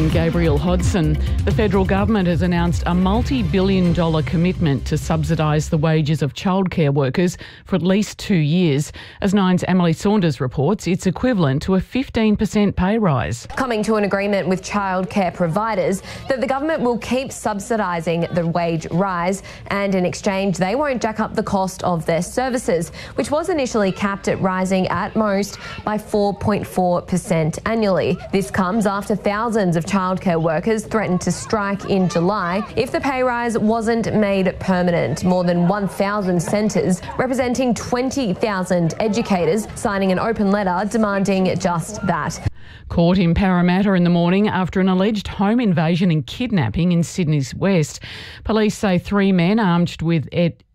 I'm Gabrielle Hodson. The federal government has announced a multi-billion-dollar commitment to subsidise the wages of childcare workers for at least 2 years. As Nine's Emily Saunders reports, it's equivalent to a 15% pay rise. Coming to an agreement with childcare providers that the government will keep subsidising the wage rise, and in exchange they won't jack up the cost of their services, which was initially capped at rising at most by 4.4% annually. This comes after thousands of childcare workers threatened to strike in July if the pay rise wasn't made permanent. More than 1,000 centres representing 20,000 educators signing an open letter demanding just that. Caught in Parramatta in the morning after an alleged home invasion and kidnapping in Sydney's west. Police say 3 men armed with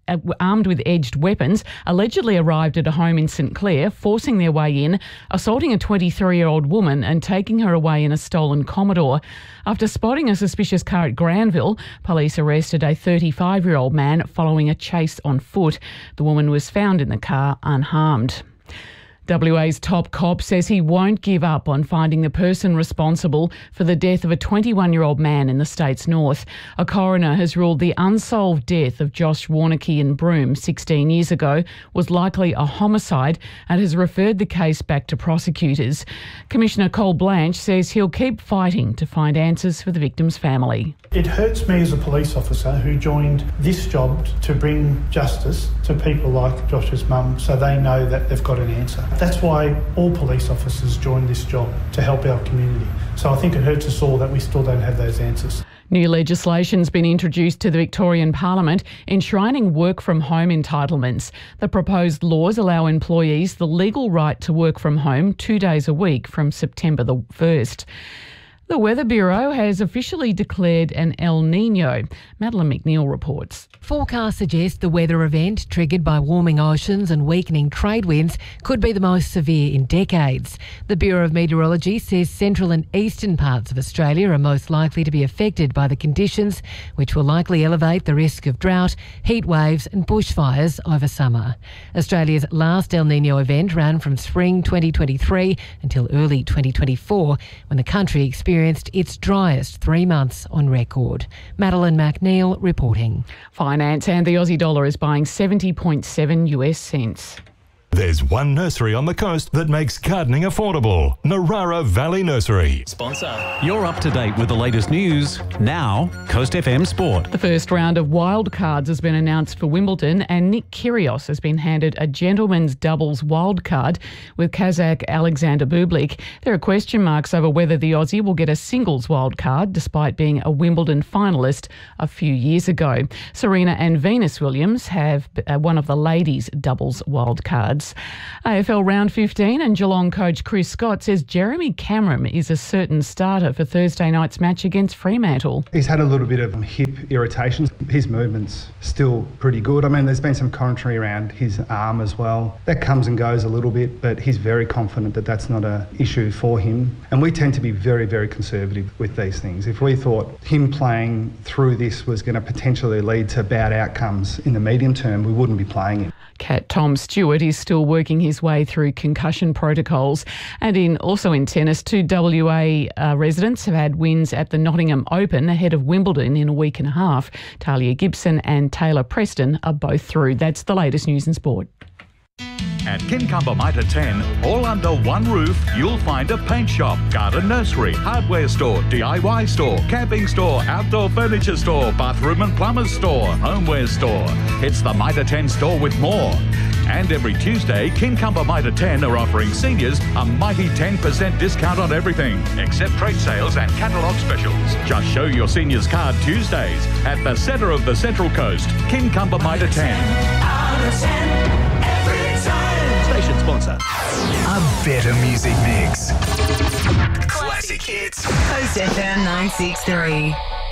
edged weapons allegedly arrived at a home in St Clair, forcing their way in, assaulting a 23-year-old woman and taking her away in a stolen Commodore. After spotting a suspicious car at Granville, police arrested a 35-year-old man following a chase on foot. The woman was found in the car unharmed. WA's top cop says he won't give up on finding the person responsible for the death of a 21-year-old man in the state's north. A coroner has ruled the unsolved death of Josh Warneke in Broome 16 years ago was likely a homicide and has referred the case back to prosecutors. Commissioner Cole Blanche says he'll keep fighting to find answers for the victim's family. It hurts me as a police officer who joined this job to bring justice to people like Josh's mum so they know that they've got an answer. That's why all police officers join this job, to help our community. So I think it hurts us all that we still don't have those answers. New legislation's been introduced to the Victorian Parliament enshrining work from home entitlements. The proposed laws allow employees the legal right to work from home 2 days a week from September the 1st. The Weather Bureau has officially declared an El Niño. Madeline McNeil reports. Forecasts suggest the weather event, triggered by warming oceans and weakening trade winds, could be the most severe in decades. The Bureau of Meteorology says central and eastern parts of Australia are most likely to be affected by the conditions, which will likely elevate the risk of drought, heat waves and bushfires over summer. Australia's last El Niño event ran from spring 2023 until early 2024, when the country experienced its driest 3 months on record. Madeline McNeil reporting. Finance and the Aussie dollar is buying 70.7 US cents. There's one nursery on the coast that makes gardening affordable. Narara Valley Nursery. Sponsor. You're up to date with the latest news. Now, Coast FM Sport. The first round of wildcards has been announced for Wimbledon, and Nick Kyrgios has been handed a gentleman's doubles wildcard with Kazakh Alexander Bublik. There are question marks over whether the Aussie will get a singles wildcard, despite being a Wimbledon finalist a few years ago. Serena and Venus Williams have one of the ladies' doubles wildcards. AFL Round 15 and Geelong coach Chris Scott says Jeremy Cameron is a certain starter for Thursday night's match against Fremantle. He's had a little bit of hip irritation. His movement's still pretty good. I mean, there's been some commentary around his arm as well. That comes and goes a little bit, but he's very confident that that's not an issue for him. And we tend to be very, very conservative with these things. If we thought him playing through this was going to potentially lead to bad outcomes in the medium term, we wouldn't be playing him. Tom Stewart is still working his way through concussion protocols. And also in tennis, 2 WA residents have had wins at the Nottingham Open ahead of Wimbledon in a week and a half. Talia Gibson and Taylor Preston are both through. That's the latest news in sport. At Kincumber Mitre 10, all under one roof, you'll find a paint shop, garden nursery, hardware store, DIY store, camping store, outdoor furniture store, bathroom and plumber's store, homeware store. It's the Mitre 10 store with more. And every Tuesday, Kincumber Mitre 10 are offering seniors a mighty 10% discount on everything, except trade sales and catalogue specials. Just show your seniors card Tuesdays at the centre of the Central Coast, Kincumber Mitre 10. Out of 10. Station sponsor. A better music mix. Classic hits. Coast FM 963.